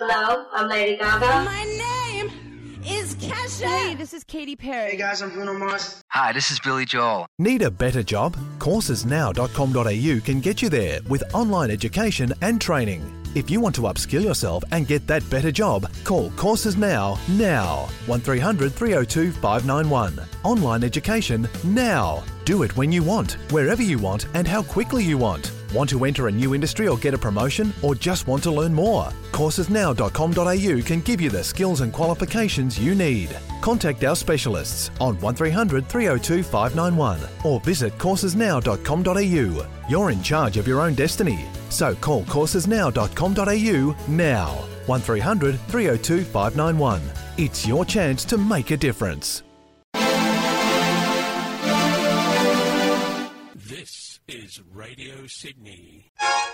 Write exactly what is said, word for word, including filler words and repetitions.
Hello, I'm Lady Gaga. My name is Kesha. Hey, this is Katy Perry. Hey guys, I'm Bruno Mars. Hi, this is Billy Joel. Need a better job? courses now dot com dot a u can get you there with online education and training. If you want to upskill yourself and get that better job, call Courses Now, now. one three hundred three oh two five nine one. Online education now. Do it when you want, wherever you want and how quickly you want. Want to enter a new industry or get a promotion, or just want to learn more? courses now dot com dot a u can give you the skills and qualifications you need. Contact our specialists on one three hundred three oh two five nine one or visit courses now dot com dot a u. You're in charge of your own destiny, so call courses now dot com dot a u now. one three hundred three oh two five nine one. It's your chance to make a difference. This is Radio Sydney.